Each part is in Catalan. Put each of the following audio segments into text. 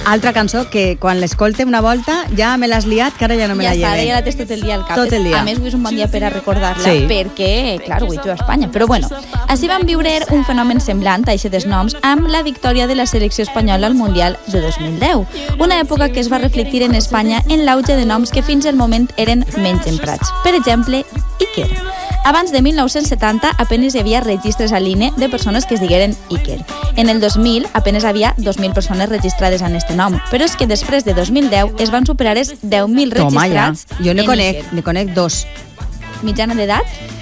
Altra cançó que quan l'escolte una volta ja me l'has liat, que ara ja no me la lleve. Ja està, ja la tens tot el dia al cap. Tot el dia. A més, avui és un bon dia per a recordar-la, Sí. perquè, clar, avui juga a Espanya. Però bueno, així vam viure un fenomen semblant a aquest dels noms amb la victòria de la selecció espanyola al Mundial de 2010. Una època que es va reflectir en Espanya en l'auge de noms que fins al moment eren menys emprats. Per exemple, Iker. Abans de 1970 apenas hi havia registres a l'INE de persones que es digueren Iker. En el 2000 apenas havia 2.000 persones registrades en este nom, però és que després de 2010 es van superar els 10.000 registrats. Toma, ja. Jo ne conec dos. Mitjana d'edat?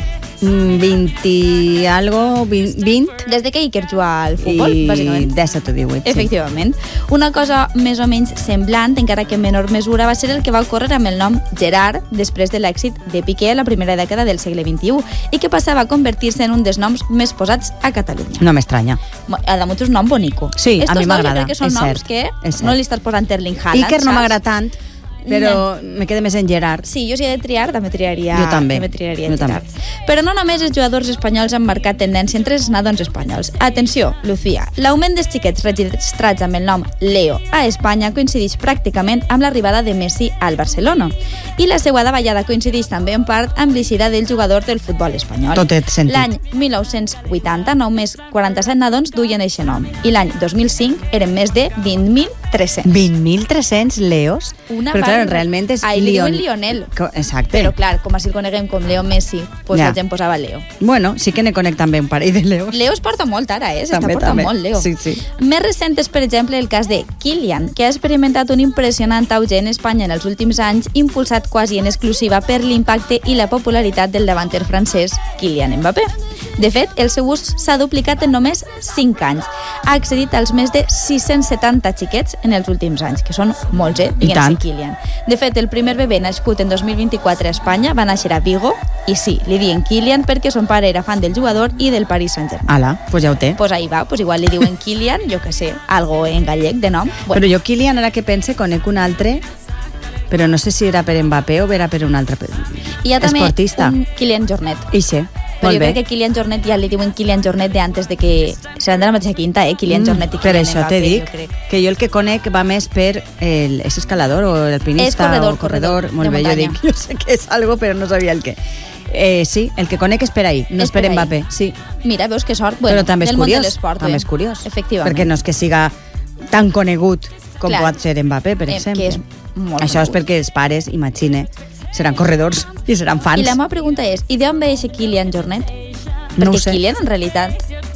20 i algo, 20. Des de que Iker juga al futbol, i bàsicament. 17 o 18. Sí. Efectivament. Una cosa més o menys semblant, encara que en menor mesura, va ser el que va ocórrer amb el nom Gerard després de l'èxit de Piqué a la primera dècada del segle XXI i que passava a convertir-se en un dels noms més posats a Catalunya. No m'estranya. Además, és un nom bonico. Sí, a mi m'agrada. Estos noms jo crec que són noms que no li estàs posant Erling Haaland, Iker no saps? m'agrada tant, però me queda més en Gerard. Sí, jo si he de triar, també triaria, Jo també. Gerard. Però no només els jugadors espanyols han marcat tendència entre els nadons espanyols. Atenció, Lucía, l'augment dels xiquets registrats amb el nom Leo a Espanya coincideix pràcticament amb l'arribada de Messi al Barcelona. I la seva davallada coincideix també en part amb l'eixida del jugador del futbol espanyol. Tot té sentit. L'any 1980, només 47 nadons duien aquest nom. I l'any 2005 eren més de 20.300. 20.300 Leos? Una però part... clar, realment és li diuen Lionel. Exacte. Però clar, com si el coneguem com Leo Messi, pues Ja. la gent posava Leo. Bueno, sí que ne conec també un parell de Leos. Leo es porta molt ara, s'està També, portant també. molt, Leo. Sí, sí. Més recent és, per exemple, el cas de Kylian, que ha experimentat un impressionant auge en Espanya en els últims anys, impulsat quasi en exclusiva per l'impacte i la popularitat del davanter francès Kylian Mbappé. De fet, el seu ús s'ha duplicat en només 5 anys. Ha accedit als més de 670 xiquets en els últims anys, que són molts, diguem-se Kylian. De fet, el primer bebè nascut en 2024 a Espanya va néixer a Vigo, i sí, li diuen Kylian perquè son pare era fan del jugador i del Paris Saint-Germain. Ala, pues ja ho té. Pues ahí va, pues igual li diuen Kylian, jo que sé, algo en gallec de nom. Bueno. Però jo Kylian, ara que pense, conec un altre, però no sé si era per Mbappé o era per un altre I hi ha també esportista. un Kylian Jornet. Ixe. Però Molt jo bé. crec que Kylian Jornet ja li diuen Kylian Jornet de antes de que... Seran de la mateixa quinta, Kylian Jornet i Per Kylian això Mbappé, te dic jo crec. que jo el que conec va més per és escalador o alpinista És corredor, o corredor. corredor Molt de bé, jo muntanya. dic, jo sé que és algo, però no sabia el què. Sí, el que conec és per ahí, no és per per ahí. Mbappé. Sí. Mira, veus que sort, bueno, Però també és del món de curiós, l'esport. també és curiós. Efectivament. Perquè no és que siga tan conegut com Clar. pot ser Mbappé, per exemple. Que és molt Això és conegut. perquè els pares, imagine, seran corredors i seran fans. I la meva pregunta és, i d'on ve aquest Kylian Jornet? No ho Perquè sé. Kylian, en realitat...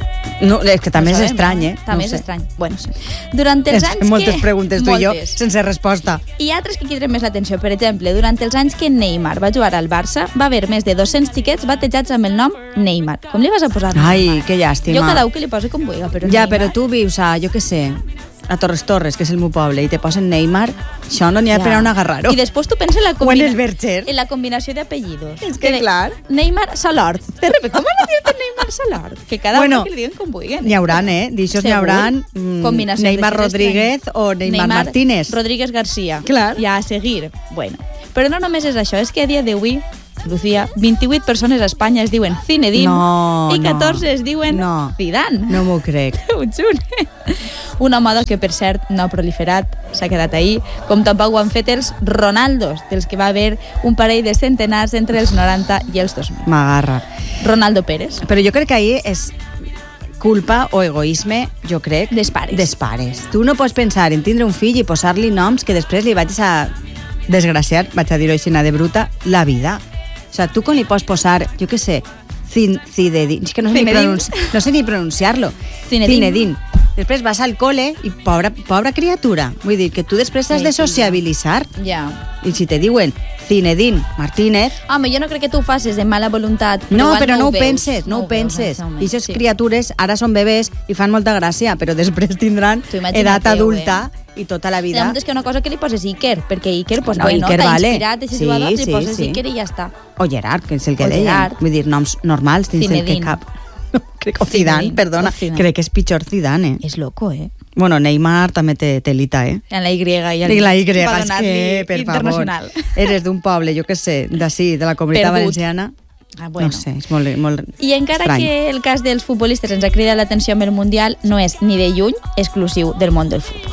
No, és que també no és sabem, estrany, no? També No ho és sé. estrany. Bueno, durant els Ens anys fem moltes que... preguntes tu i jo, Moltes. sense resposta. I hi ha altres que cridem més l'atenció. Per exemple, durant els anys que Neymar va jugar al Barça, va haver més de 200 xiquets batejats amb el nom Neymar. Com li vas a posar Ai, Neymar? que llàstima. Jo cada un que li posi com vulgui, però Ja, Neymar... però tu vius a, jo què sé, a Torres Torres, que és el meu poble, i te posen Neymar, això no n'hi ha per on agarrar-ho. I després tu penses en la, O en el Verger. en la combinació d'apellidos. És que clar. Neymar Salort. De repente, com han dit Neymar Salort? Que cada Bueno, un que li diuen com vulguen. N'hi hauran, d'aixòs n'hi Segur. hauran Combinacions Neymar d'aixes Rodríguez estranyes. o Neymar Martínez. Rodríguez García. Clar. Ja a seguir. Bueno, però no només és això, és que a dia d'avui, Lucía, 28 persones a Espanya es diuen Zinedine No, i 14 es diuen no. Zidane. No m'ho crec. Ho jure. Una moda que, per cert, no ha proliferat, s'ha quedat ahir, com tampoc ho han fet els Ronaldos, dels que va haver un parell de centenars entre els 90 i els 2000. M'agarra. Ronaldo Pérez. Però jo crec que ahir és culpa o egoisme, jo crec, Des pares. Des pares. Tu no pots pensar en tindre un fill i posar-li noms que després li vaig a desgraciar, vaig a dir-ho així de bruta, la vida. O sigui, tu com li pots posar, jo què sé, Zinedine, és que no sé ni pronunciar-lo. Zinedine. Després vas al col·le i pobra criatura. Vull dir, que tu després has de sociabilitzar. Ja. I si te diuen Zinedine Martínez... Home, jo no crec que tu ho facis de mala voluntat. No, igual però no ho veus. penses, no ho penses. veus, I aquestes sí. criatures ara són bebès i fan molta gràcia, però després tindran Tu imagina't, edat adulta i tota la vida. Realment és que una cosa que li poses Iker, perquè Iker, pues, No, bueno, Iker t'ha vale. inspirat aquest Sí, jugador, li sí, poses sí. Iker i ja està. O Gerard, que és el que O deien. Gerard. Vull dir, noms normals dins el que Zinedine. cap. O Zidane, Zinedine, perdona. o Zidane. Crec que és pitjor Zidane. És loco, Bueno, Neymar també té telita, En la Y i el... I la Y, va és donar-li que, per favor, internacional. eres d'un poble, jo què sé, d'ací, de la comunitat Perdut. valenciana. Ah, bueno. No sé, és molt I encara estrany. que el cas dels futbolistes ens ha cridat l'atenció amb el Mundial, no és ni de lluny exclusiu del món del futbol.